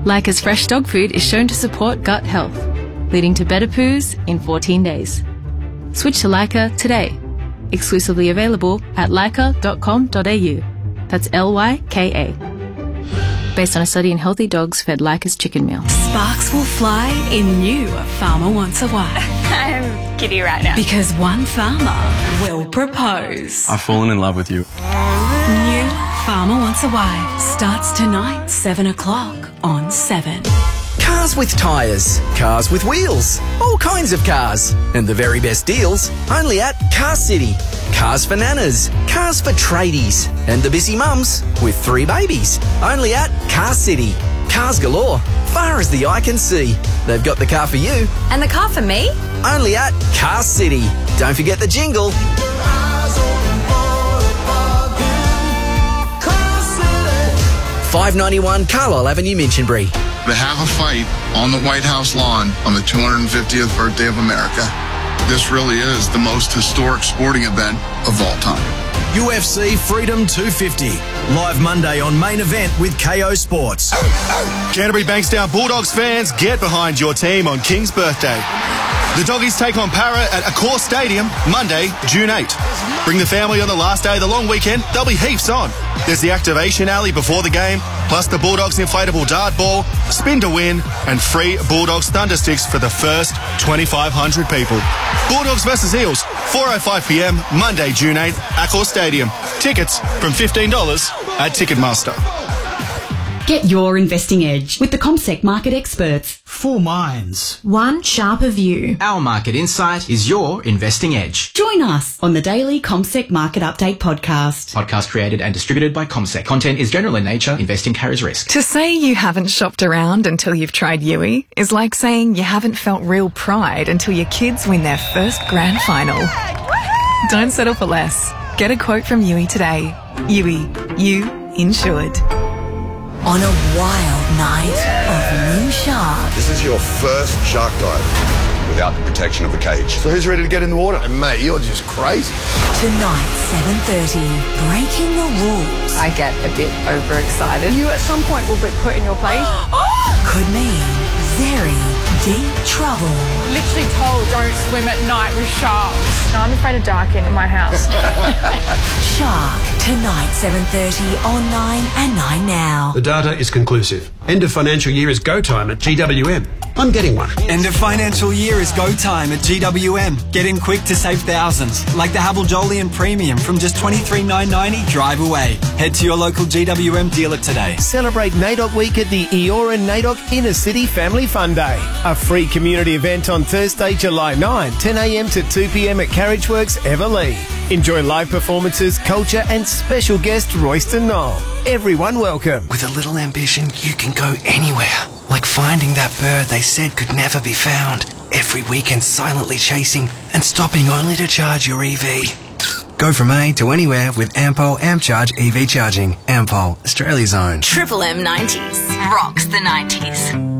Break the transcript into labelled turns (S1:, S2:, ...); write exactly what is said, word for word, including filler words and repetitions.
S1: Leica's fresh dog food is shown to support gut health, leading to better poos in fourteen days. Switch to Leica today. Exclusively available at leica dot com dot a u. That's L Y K A. Based on a study in healthy dogs fed Leica's chicken meal.
S2: Sparks will fly in new Farmer Wants a Wife.
S3: I'm giddy right now.
S2: Because one farmer will propose.
S4: I've fallen in love with you.
S2: New Farmer Wants a Wife starts tonight, seven o'clock on seven.
S5: Cars with tyres, cars with wheels, all kinds of cars. And the very best deals only at Car City. Cars for nanas, cars for tradies, and the busy mums with three babies. Only at Car City. Cars galore, far as the eye can see. They've got the car for you.
S3: And the car for me?
S5: Only at Car City. Don't forget the jingle. five ninety-one Carlisle Avenue, Minchinbury.
S6: To have a fight on the White House lawn on the two hundred fiftieth birthday of America. This really is the most historic sporting event of all time.
S7: U F C Freedom two fifty. Live Monday on Main Event with K O Sports.
S8: Canterbury Bankstown Bulldogs fans, get behind your team on King's birthday. The Doggies take on Para at Accor Stadium Monday, June eighth. Bring the family on the last day of the long weekend. There'll be heaps on. There's the activation alley before the game, plus the Bulldogs inflatable dart ball, spin to win, and free Bulldogs thunder sticks for the first twenty-five hundred people. Bulldogs versus Eels, four oh five p m, Monday, June eighth, Accor Stadium. Tickets from fifteen dollars at Ticketmaster.
S9: Get your investing edge with the CommSec market experts.
S10: Four minds.
S9: One sharper view.
S11: Our market insight is your investing edge.
S9: Join us on the daily CommSec Market Update podcast.
S11: Podcast created and distributed by CommSec. Content is general in nature. Investing carries risk.
S12: To say you haven't shopped around until you've tried Yui is like saying you haven't felt real pride until your kids win their first grand final. Don't settle for less. Get a quote from Yui today. Yui, you insured.
S2: On a wild night of new sharks.
S13: This is your first shark dive without the protection of a cage. So who's ready to get in the water? And mate, you're just crazy.
S2: Tonight, seven thirty, Breaking the Rules.
S14: I get a bit overexcited. You at some point will be put in your place.
S2: Could mean very deep trouble.
S14: Literally told don't swim at night with sharks. No, I'm afraid of darking in my house.
S2: Shark, tonight, seven thirty on nine and nine now.
S15: The data is conclusive. End of financial year is go time at G W M. I'm getting one.
S16: End of financial year is go time at G W M. Get in quick to save thousands. Like the Havel Jolyon Premium from just twenty-three thousand nine hundred ninety drive away. Head to your local G W M dealer today.
S17: Celebrate NAIDOC Week at the Eora NAIDOC Inner City Family Fun Day. A free community event on Thursday, July ninth, ten a m to two p m at Carriageworks Everleigh. Enjoy live performances, culture and special guest Royston Knoll. Everyone welcome.
S18: With a little ambition, you can go anywhere. Like finding that bird they said could never be found. Every weekend silently chasing and stopping only to charge your E V. Go from A to anywhere with Ampol AmpCharge E V charging. Ampol, Australia's own.
S19: Triple M nineties. Rocks the nineties.